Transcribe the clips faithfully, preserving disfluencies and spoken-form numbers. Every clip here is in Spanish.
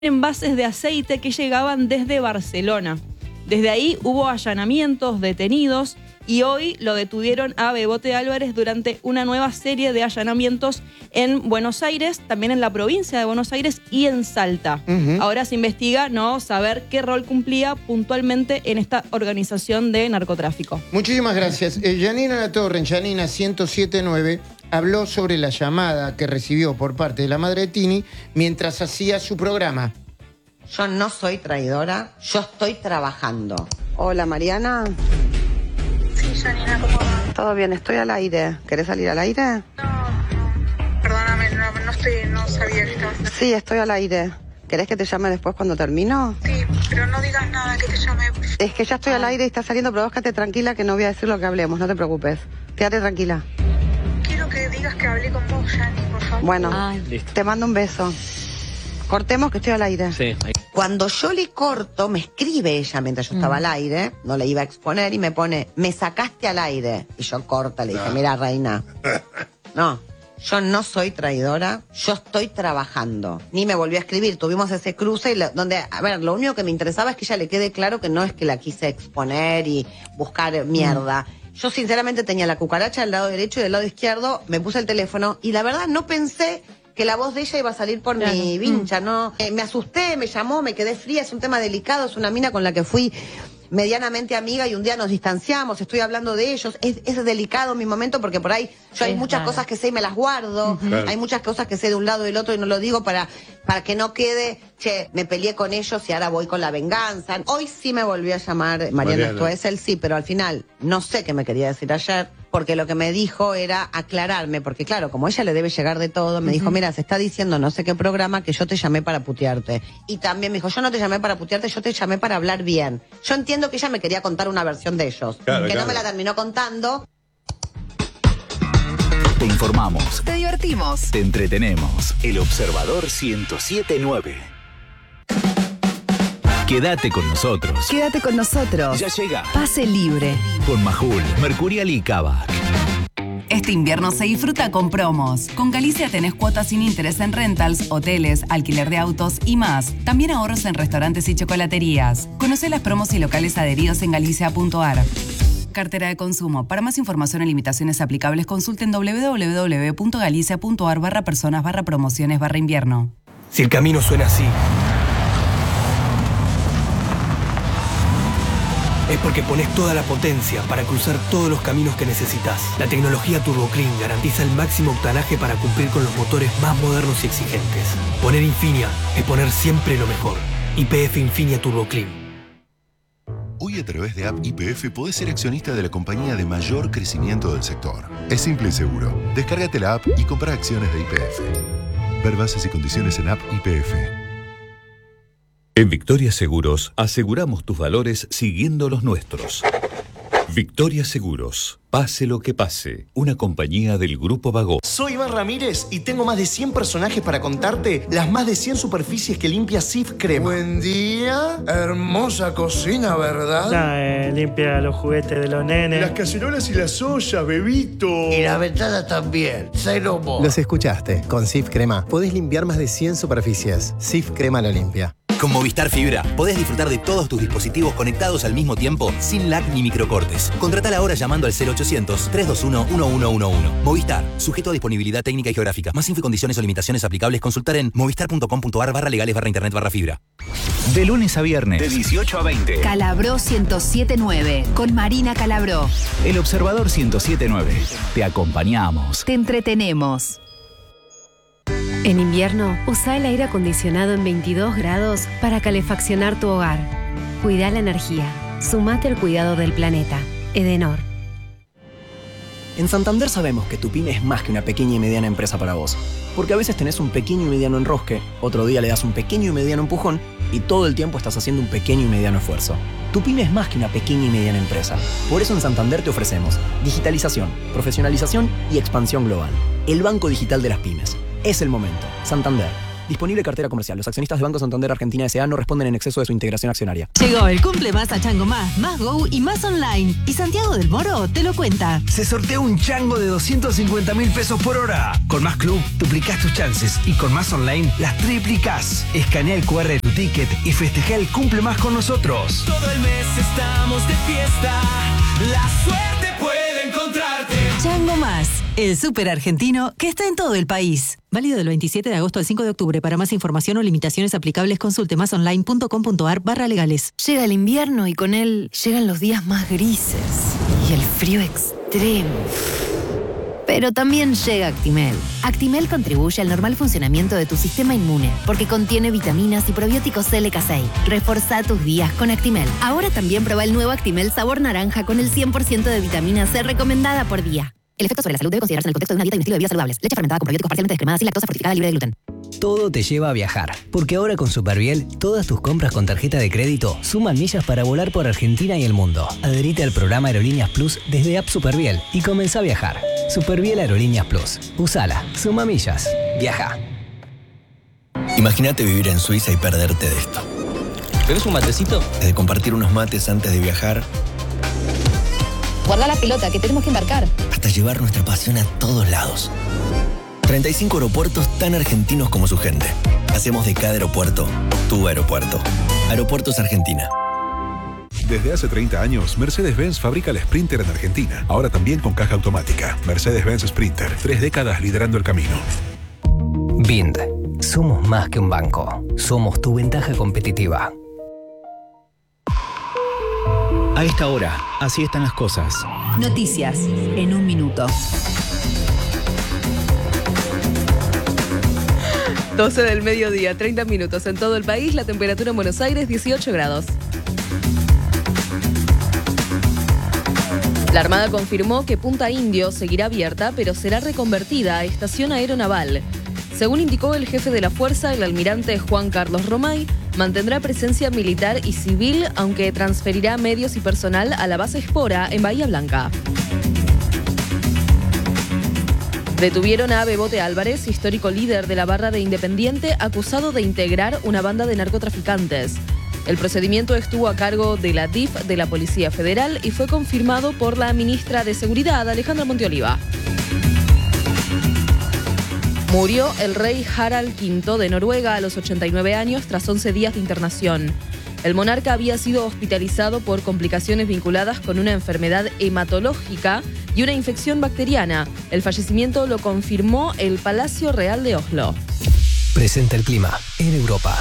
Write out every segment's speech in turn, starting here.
envases de aceite que llegaban desde Barcelona. Desde ahí hubo allanamientos, detenidos, y hoy lo detuvieron a Bebote Álvarez durante una nueva serie de allanamientos en Buenos Aires, también en la provincia de Buenos Aires y en Salta. Uh-huh. Ahora se investiga, ¿no?, saber qué rol cumplía puntualmente en esta organización de narcotráfico. Muchísimas gracias. Eh, Janina Latorre, en Janina ciento siete nueve, habló sobre la llamada que recibió por parte de la madre de Tini mientras hacía su programa. Yo no soy traidora, yo estoy trabajando. Hola, Mariana. Sí, Janina, ¿cómo va? Todo bien, estoy al aire. ¿Querés salir al aire? No, no, perdóname, no, no, estoy, no sabía que estabas... Sí, estoy al aire. ¿Querés que te llame después cuando termino? Sí, pero no digas nada, que te llame. Es que ya estoy al aire y está saliendo, pero vos quédate tranquila que no voy a decir lo que hablemos, no te preocupes. Quédate tranquila. Quiero que digas que hablé con vos, Jani, por favor. Bueno, Ay. Te mando un beso. Cortemos que estoy al aire. Sí. Cuando yo le corto, me escribe ella mientras yo estaba mm. al aire, no le iba a exponer, y me pone, me sacaste al aire. Y yo corta, le dije, no. Mira, reina, no, yo no soy traidora, yo estoy trabajando. Ni me volvió a escribir, tuvimos ese cruce, y le, donde, a ver, lo único que me interesaba es que ella le quede claro que no es que la quise exponer y buscar mierda. Mm. Yo sinceramente tenía la cucaracha del lado derecho y del lado izquierdo, me puse el teléfono, y la verdad no pensé que la voz de ella iba a salir por claro. mi vincha, mm. ¿no? Eh, me asusté, me llamó, me quedé fría, es un tema delicado, es una mina con la que fui medianamente amiga y un día nos distanciamos, estoy hablando de ellos, es, es delicado mi momento porque por ahí yo sí, hay muchas claro. cosas que sé y me las guardo, uh-huh. claro. hay muchas cosas que sé de un lado y del otro y no lo digo para, para que no quede, che, me peleé con ellos y ahora voy con la venganza. Hoy sí me volvió a llamar Mariana Stoessel, sí, pero al final no sé qué me quería decir ayer, porque lo que me dijo era aclararme, porque claro, como ella le debe llegar de todo, me uh-huh. dijo, mira, se está diciendo no sé qué programa que yo te llamé para putearte. Y también me dijo, yo no te llamé para putearte, yo te llamé para hablar bien. Yo entiendo que ella me quería contar una versión de ellos, claro, que claro. no me la terminó contando. Te informamos, te divertimos, te entretenemos. El Observador ciento siete nueve. Quédate con nosotros. Quédate con nosotros. Ya llega Pase Libre. Con Majul, Mercurial y Kavak. Este invierno se disfruta con promos. Con Galicia tenés cuotas sin interés en rentals, hoteles, alquiler de autos y más. También ahorros en restaurantes y chocolaterías. Conocé las promos y locales adheridos en galicia punto ar. Cartera de consumo. Para más información y limitaciones aplicables, consulten doble u doble u doble u punto galicia punto ar barra personas barra promociones barra invierno. Si el camino suena así, es porque pones toda la potencia para cruzar todos los caminos que necesitas. La tecnología TurboClean garantiza el máximo octanaje para cumplir con los motores más modernos y exigentes. Poner Infinia es poner siempre lo mejor. Y P F Infinia TurboClean. Hoy a través de App Y P F podés ser accionista de la compañía de mayor crecimiento del sector. Es simple y seguro. Descárgate la app y compra acciones de Y P F. Ver bases y condiciones en App Y P F. En Victoria Seguros aseguramos tus valores siguiendo los nuestros. Victoria Seguros, pase lo que pase, una compañía del Grupo Vago. Soy Iván Ramírez y tengo más de cien personajes para contarte las más de cien superficies que limpia Cif Crema. Buen día, hermosa cocina, ¿verdad? Ah, eh, limpia los juguetes de los nenes. Las cacerolas y las ollas, bebito. Y la ventana también, Celomo. Los escuchaste, con Cif Crema podés limpiar más de cien superficies. Cif Crema la limpia. Con Movistar Fibra podés disfrutar de todos tus dispositivos conectados al mismo tiempo sin lag ni microcortes. Contratala ahora llamando al cero ochocientos, trescientos veintiuno, uno uno uno uno. Movistar, sujeto a disponibilidad técnica y geográfica. Más info y condiciones o limitaciones aplicables, consultar en movistar punto com punto ar barra legales barra internet barra fibra. De lunes a viernes, de dieciocho a veinte. Calabró ciento siete nueve, con Marina Calabró. El Observador ciento siete nueve. Te acompañamos. Te entretenemos. En invierno, usa el aire acondicionado en veintidós grados para calefaccionar tu hogar. Cuida la energía. Sumate al cuidado del planeta. Edenor. En Santander sabemos que tu pyme es más que una pequeña y mediana empresa para vos. Porque a veces tenés un pequeño y mediano enrosque, otro día le das un pequeño y mediano empujón y todo el tiempo estás haciendo un pequeño y mediano esfuerzo. Tu pyme es más que una pequeña y mediana empresa. Por eso en Santander te ofrecemos digitalización, profesionalización y expansión global. El banco digital de las pymes. Es el momento. Santander. Disponible cartera comercial. Los accionistas de Banco Santander Argentina S A no responden en exceso de su integración accionaria. Llegó el cumple más a Chango Más, más Go y más online. Y Santiago del Moro te lo cuenta. Se sortea un chango de doscientos cincuenta mil pesos por hora. Con Más Club, duplicás tus chances y con Más Online las triplicás. Escanea el cu erre de tu ticket y festeja el cumple más con nosotros. Todo el mes estamos de fiesta. La suerte puede encontrarte. Chango Más, el súper argentino que está en todo el país. Válido del veintisiete de agosto al cinco de octubre. Para más información o limitaciones aplicables, consulte másonline.com.ar barra legales. Llega el invierno y con él llegan los días más grises y el frío extremo. Pero también llega Actimel. Actimel contribuye al normal funcionamiento de tu sistema inmune porque contiene vitaminas y probióticos L K seis. Reforzá tus días con Actimel. Ahora también prueba el nuevo Actimel sabor naranja con el cien por ciento de vitamina C recomendada por día. El efecto sobre la salud debe considerarse en el contexto de una dieta y un estilo de vida saludables. Leche fermentada con probióticos parcialmente descremadas y lactosa fortificada libre de gluten. Todo te lleva a viajar, porque ahora con Superviel, todas tus compras con tarjeta de crédito suman millas para volar por Argentina y el mundo. Adherite al programa Aerolíneas Plus desde App Superviel y comenzá a viajar. Superviel Aerolíneas Plus. Usala. Suma millas. Viaja. Imagínate vivir en Suiza y perderte de esto. ¿Querés un matecito? De compartir unos mates antes de viajar. Guarda la pelota, que tenemos que embarcar. Hasta llevar nuestra pasión a todos lados. treinta y cinco aeropuertos tan argentinos como su gente. Hacemos de cada aeropuerto tu aeropuerto. Aeropuertos Argentina. Desde hace treinta años, Mercedes-Benz fabrica el Sprinter en Argentina. Ahora también con caja automática. Mercedes-Benz Sprinter. Tres décadas liderando el camino. Bind. Somos más que un banco. Somos tu ventaja competitiva. A esta hora, así están las cosas. Noticias en un minuto. doce del mediodía, treinta minutos en todo el país. La temperatura en Buenos Aires, dieciocho grados. La Armada confirmó que Punta Indio seguirá abierta, pero será reconvertida a estación aeronaval. Según indicó el jefe de la fuerza, el almirante Juan Carlos Romay, mantendrá presencia militar y civil, aunque transferirá medios y personal a la base Espora en Bahía Blanca. Detuvieron a Bebote Álvarez, histórico líder de la barra de Independiente, acusado de integrar una banda de narcotraficantes. El procedimiento estuvo a cargo de la D I F de la Policía Federal y fue confirmado por la ministra de Seguridad, Alejandra Monteoliva. Murió el rey Harald quinto de Noruega a los ochenta y nueve años tras once días de internación. El monarca había sido hospitalizado por complicaciones vinculadas con una enfermedad hematológica y una infección bacteriana. El fallecimiento lo confirmó el Palacio Real de Oslo. Presenta el clima en Europa.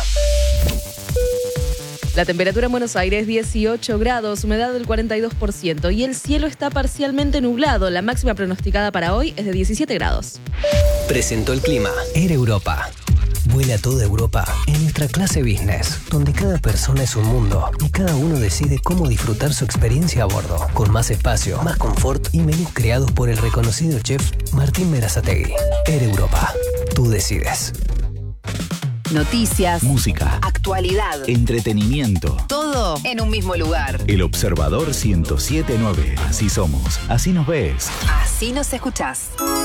La temperatura en Buenos Aires, dieciocho grados, humedad del cuarenta y dos por ciento y el cielo está parcialmente nublado. La máxima pronosticada para hoy es de diecisiete grados. Presentó el clima en Europa. Vuela toda Europa en nuestra clase business, donde cada persona es un mundo y cada uno decide cómo disfrutar su experiencia a bordo, con más espacio, más confort y menús creados por el reconocido chef Martín Berazategui. Air Europa, tú decides. Noticias, música, actualidad, entretenimiento. Todo en un mismo lugar. El Observador ciento siete punto nueve. Así somos, así nos ves. Así nos escuchás.